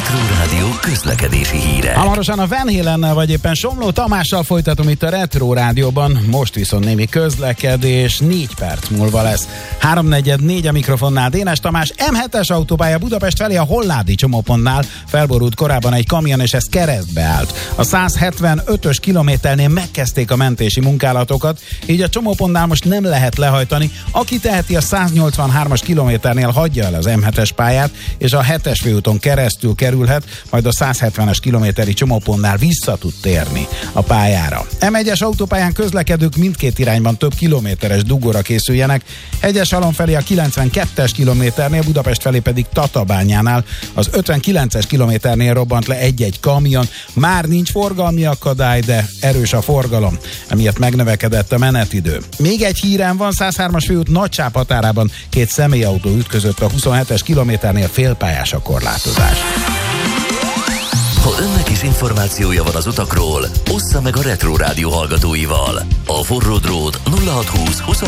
Retro Rádió közlekedési híre. Hamarosan a Van Halennel vagy éppen Somló Tamással folytatom itt a Retro Rádióban, most viszont némi közlekedés, 4 perc múlva lesz. 3:44 a mikrofonnál Dénes Tamás, M7-es autópálya Budapest felé a Holládi csomópontnál felborult korábban egy kamion, és ez keresztbe állt. A 175-ös kilométernél megkezdték a mentési munkálatokat, így a csomópontnál most nem lehet lehajtani. Aki teheti, a 183-as kilométernél hagyja el az M7-es pályát, és a 7-es főúton keresztül kerülhet, majd a 170-es kilométeri csomópontnál vissza tud térni a pályára. M1-es autópályán közlekedők mindkét irányban több kilométeres dugóra készüljenek. Hegyeszalon felé a 92-es kilométernél, Budapest felé pedig Tatabányánál az 59-es kilométernél robbant le egy-egy kamion. Már nincs forgalmi akadály, de erős a forgalom, emiatt megnövekedett a menetidő. Még egy hírem van, 103-as főút Nagycsáp határában 2 személyautó ütközött, a 27-es kilométernél félpályás a korlátozás. Ha önnek is információja van az utakról, ossza meg a Retro Rádió hallgatóival. A forró drót 0620 20